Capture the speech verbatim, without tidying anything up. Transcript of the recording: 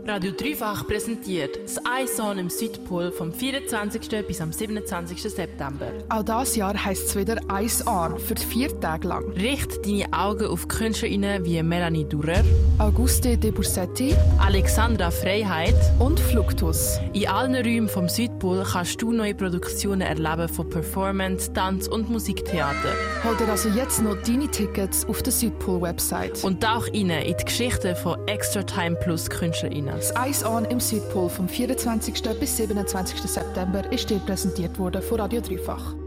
Radio Dreifach präsentiert das Eison im Südpol vom vierundzwanzigsten bis am siebenundzwanzigsten September. Auch dieses Jahr heisst es wieder Eis an, für vier Tage lang. Richte deine Augen auf KünstlerInnen wie Melanie Durer, Auguste De Bursetti, Alexandra Freiheit und Fluctus. In allen Räumen vom Südpol kannst du neue Produktionen erleben von Performance, Tanz- und Musiktheater. Hol dir also jetzt noch deine Tickets auf der Südpol-Website. Und tauch rein in die Geschichte von Extra Time Plus KünstlerInnen. Das Eis an im Südpol vom vierundzwanzigsten bis siebenundzwanzigsten September ist dir präsentiert worden von Radio Dreifach.